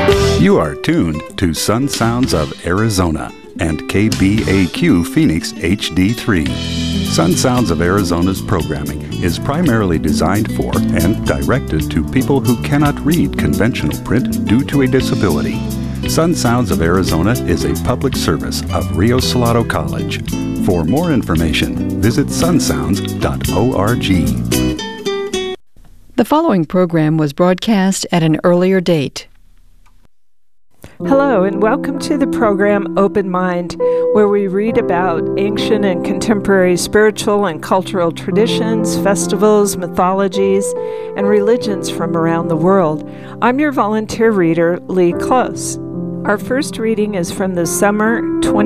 You are tuned to Sun Sounds of Arizona and KBAQ Phoenix HD3. Sun Sounds of Arizona's programming is primarily designed for and directed to people who cannot read conventional print due to a disability. Sun Sounds of Arizona is a public service of Rio Salado College. For more information, visit sunsounds.org. The following program was broadcast at an earlier date. Hello, and welcome to the program Open Mind, where we read about ancient and contemporary spiritual and cultural traditions, festivals, mythologies, and religions from around the world. I'm your volunteer reader, Lee Close. Our first reading is from the summer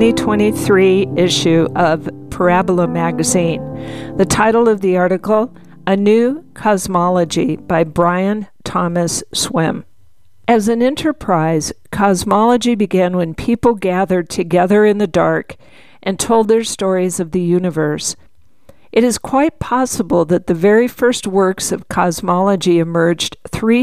2023 issue of Parabola magazine. The title of the article, A New Cosmology by Brian Thomas Swim. As an enterprise, cosmology began when people gathered together in the dark and told their stories of the universe. It is quite possible that the very first works of cosmology emerged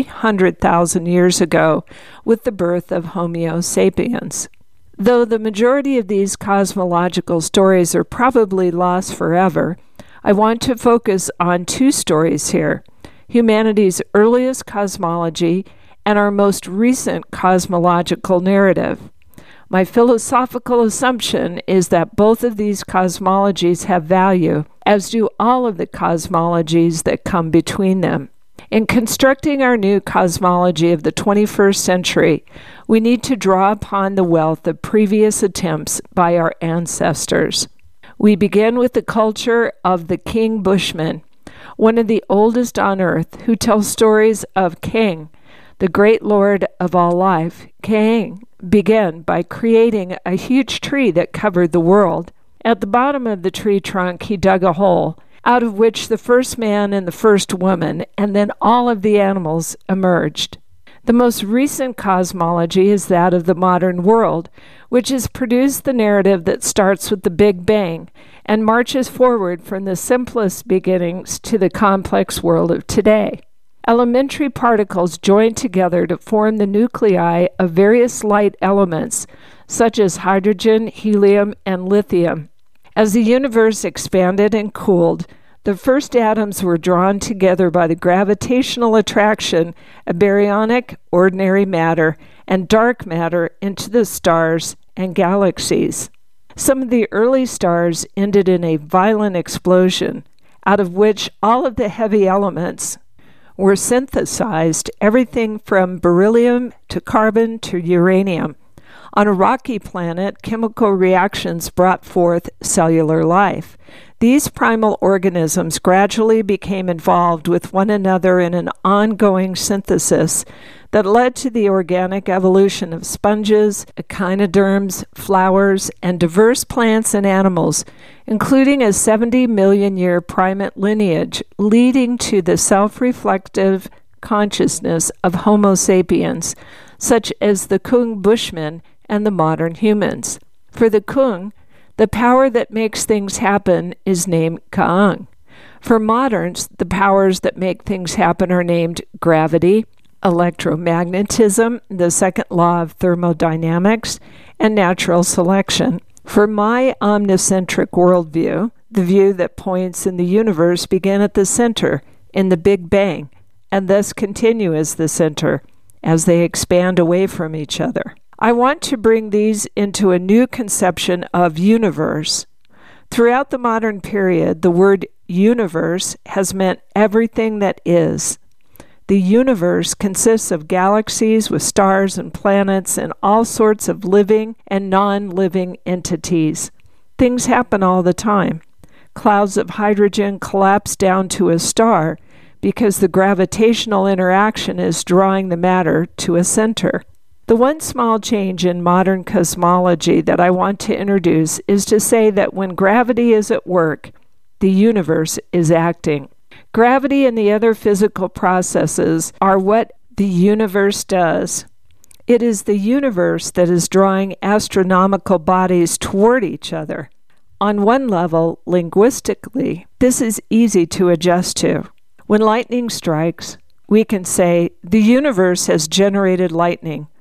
300,000 years ago with the birth of Homo sapiens. Though the majority of these cosmological stories are probably lost forever, I want to focus on two stories here: humanity's earliest cosmology and our most recent cosmological narrative. My philosophical assumption is that both of these cosmologies have value, as do all of the cosmologies that come between them. In constructing our new cosmology of the 21st century, we need to draw upon the wealth of previous attempts by our ancestors. We begin with the culture of the King Bushman, one of the oldest on earth, who tells stories of King, the great lord of all life. King began by creating a huge tree that covered the world. At the bottom of the tree trunk, he dug a hole, out of which the first man and the first woman, and then all of the animals emerged. The most recent cosmology is that of the modern world, which has produced the narrative that starts with the Big Bang and marches forward from the simplest beginnings to the complex world of today. Elementary particles join together to form the nuclei of various light elements, such as hydrogen, helium, and lithium. As the universe expanded and cooled, the first atoms were drawn together by the gravitational attraction of baryonic, ordinary matter, and dark matter into the stars and galaxies. Some of the early stars ended in a violent explosion, out of which all of the heavy elements were synthesized, everything from beryllium to carbon to uranium. On a rocky planet, chemical reactions brought forth cellular life. These primal organisms gradually became involved with one another in an ongoing synthesis that led to the organic evolution of sponges, echinoderms, flowers, and diverse plants and animals, including a 70 million year primate lineage, leading to the self-reflective consciousness of Homo sapiens, such as the Kung Bushman and the modern humans. For the Kung, the power that makes things happen is named Ka'ang. For moderns, the powers that make things happen are named gravity, electromagnetism, the second law of thermodynamics, and natural selection. For my omnicentric worldview, the view that points in the universe begin at the center, in the Big Bang, and thus continue as the center, as they expand away from each other. I want to bring these into a new conception of universe. Throughout the modern period, the word universe has meant everything that is. The universe consists of galaxies with stars and planets and all sorts of living and non-living entities. Things happen all the time. Clouds of hydrogen collapse down to a star because the gravitational interaction is drawing the matter to a center. The one small change in modern cosmology that I want to introduce is to say that when gravity is at work, the universe is acting. Gravity and the other physical processes are what the universe does. It is the universe that is drawing astronomical bodies toward each other. On one level, linguistically, this is easy to adjust to. When lightning strikes, we can say, the universe has generated lightning.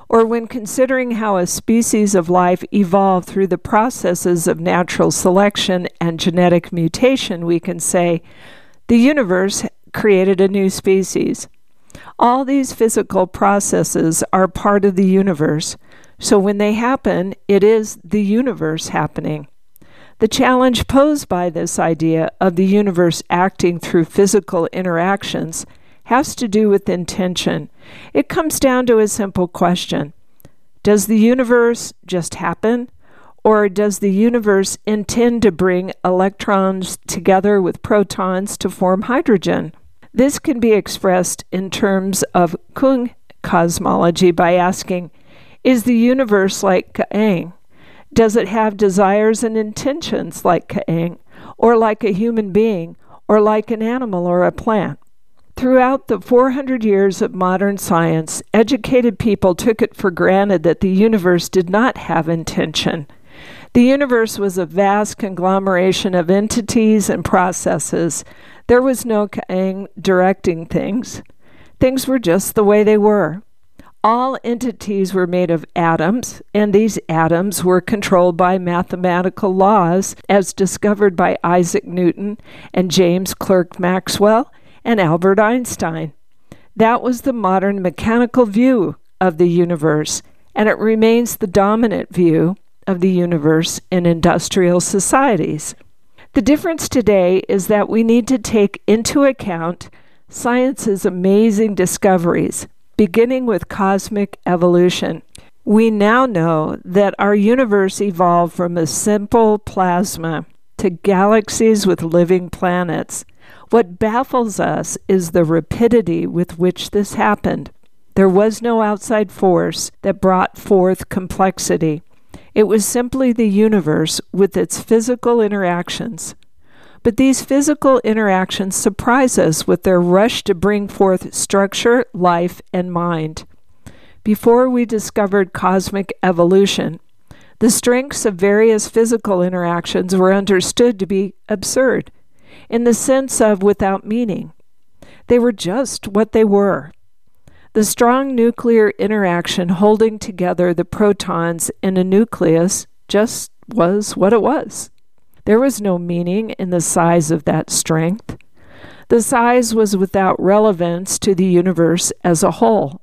Or when considering how a species of life evolved through the processes of natural selection and genetic mutation, we can say, the universe created a new species. All these physical processes are part of the universe, so when they happen, it is the universe happening. The challenge posed by this idea of the universe acting through physical interactions has to do with intention. It comes down to a simple question. Does the universe just happen? Or does the universe intend to bring electrons together with protons to form hydrogen? This can be expressed in terms of Kung cosmology by asking, is the universe like K'ang? Does it have desires and intentions like K'ang, or like a human being, or like an animal or a plant? Throughout the 400 years of modern science, educated people took it for granted that the universe did not have intention. The universe was a vast conglomeration of entities and processes. There was no K'ang directing things. Things were just the way they were. All entities were made of atoms, and these atoms were controlled by mathematical laws as discovered by Isaac Newton and James Clerk Maxwell and Albert Einstein. That was the modern mechanical view of the universe, and it remains the dominant view of the universe in industrial societies. The difference today is that we need to take into account science's amazing discoveries, beginning with cosmic evolution. We now know that our universe evolved from a simple plasma to galaxies with living planets. What baffles us is the rapidity with which this happened. There was no outside force that brought forth complexity. It was simply the universe with its physical interactions. But these physical interactions surprise us with their rush to bring forth structure, life, and mind. Before we discovered cosmic evolution, the strengths of various physical interactions were understood to be absurd, in the sense of without meaning. They were just what they were. The strong nuclear interaction holding together the protons in a nucleus just was what it was. There was no meaning in the size of that strength. The size was without relevance to the universe as a whole.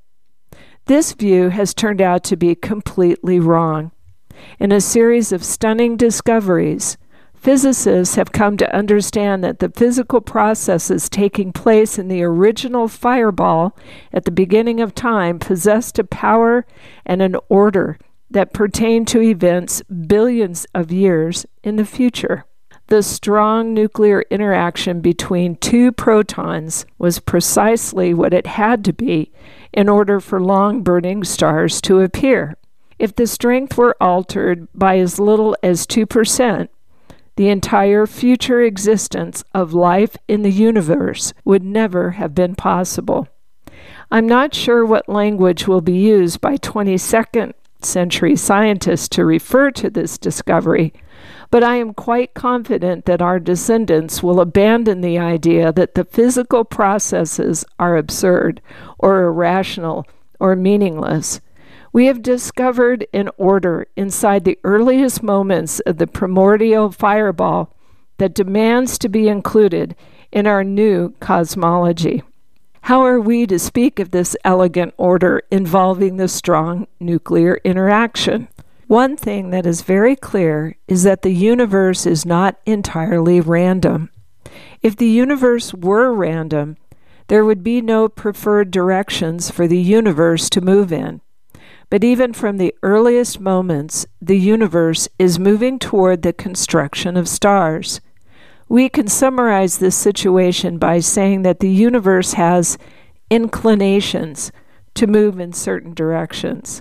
This view has turned out to be completely wrong. In a series of stunning discoveries, physicists have come to understand that the physical processes taking place in the original fireball at the beginning of time possessed a power and an order that pertain to events billions of years in the future. The strong nuclear interaction between two protons was precisely what it had to be in order for long-burning stars to appear. If the strength were altered by as little as 2%, the entire future existence of life in the universe would never have been possible. I'm not sure what language will be used by 22nd century scientists to refer to this discovery, but I am quite confident that our descendants will abandon the idea that the physical processes are absurd or irrational or meaningless. We have discovered an order inside the earliest moments of the primordial fireball that demands to be included in our new cosmology. How are we to speak of this elegant order involving the strong nuclear interaction? One thing that is very clear is that the universe is not entirely random. If the universe were random, there would be no preferred directions for the universe to move in. But even from the earliest moments, the universe is moving toward the construction of stars. We can summarize this situation by saying that the universe has inclinations to move in certain directions.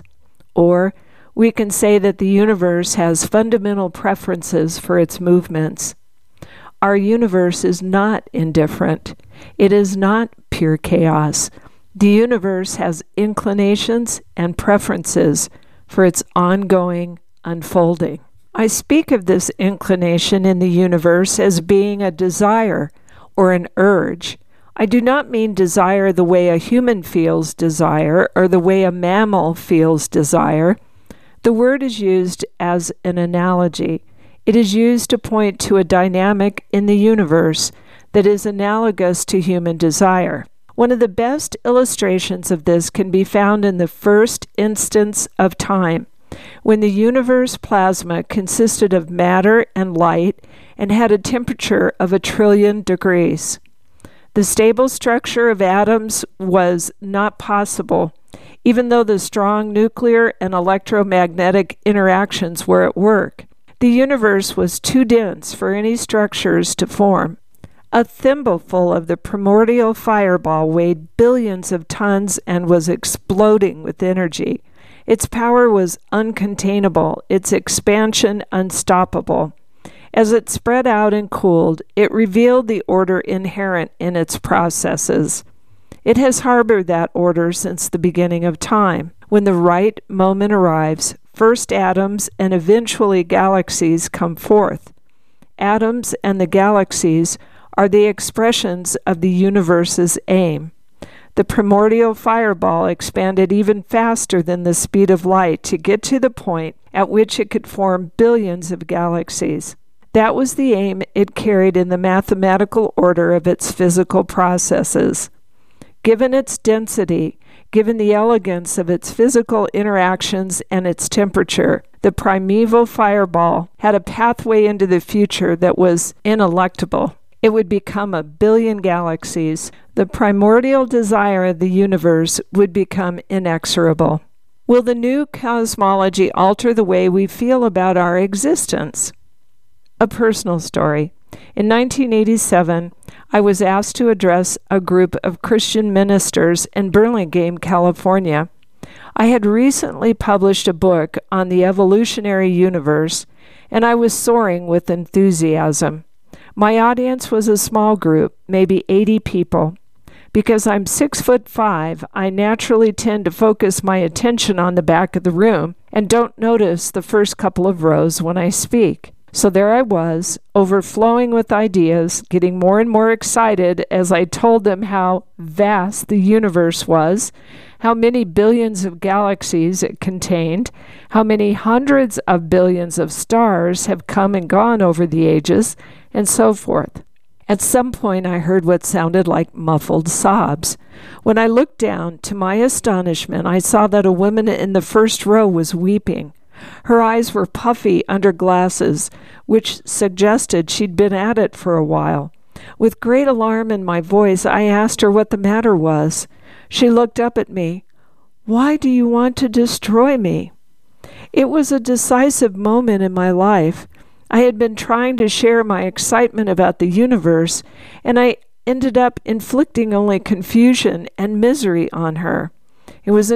Or we can say that the universe has fundamental preferences for its movements. Our universe is not indifferent. It is not pure chaos. The universe has inclinations and preferences for its ongoing unfolding. I speak of this inclination in the universe as being a desire or an urge, I do not mean desire the way a human feels desire or the way a mammal feels desire. The word is used as an analogy. It is used to point to a dynamic in the universe that is analogous to human desire. One of the best illustrations of this can be found in the first instance of time, when the universe plasma consisted of matter and light and had a temperature of 1 trillion degrees. The stable structure of atoms was not possible, even though the strong nuclear and electromagnetic interactions were at work. The universe was too dense for any structures to form. A thimbleful of the primordial fireball weighed billions of tons and was exploding with energy. Its power was uncontainable, its expansion unstoppable. As it spread out and cooled, it revealed the order inherent in its processes. It has harbored that order since the beginning of time. When the right moment arrives, first atoms and eventually galaxies come forth. Atoms and the galaxies are the expressions of the universe's aim. The primordial fireball expanded even faster than the speed of light to get to the point at which it could form billions of galaxies. That was the aim it carried in the mathematical order of its physical processes. Given its density, given the elegance of its physical interactions and its temperature, the primeval fireball had a pathway into the future that was ineluctable. It would become 1 billion galaxies. The primordial desire of the universe would become inexorable. Will the new cosmology alter the way we feel about our existence? A personal story. In 1987, I was asked to address a group of Christian ministers in Burlingame, California. I had recently published a book on the evolutionary universe, and I was soaring with enthusiasm. My audience was a small group, maybe 80 people. Because I'm 6'5", I naturally tend to focus my attention on the back of the room and don't notice the first couple of rows when I speak. So there I was, overflowing with ideas, getting more and more excited as I told them how vast the universe was, how many billions of galaxies it contained, how many hundreds of billions of stars have come and gone over the ages, and so forth. At some point I heard what sounded like muffled sobs. When I looked down, to my astonishment, I saw that a woman in the first row was weeping. Her eyes were puffy under glasses, which suggested she'd been at it for a while. With great alarm in my voice, I asked her what the matter was. She looked up at me. "Why do you want to destroy me?" It was a decisive moment in my life. I had been trying to share my excitement about the universe, and I ended up inflicting only confusion and misery on her. It was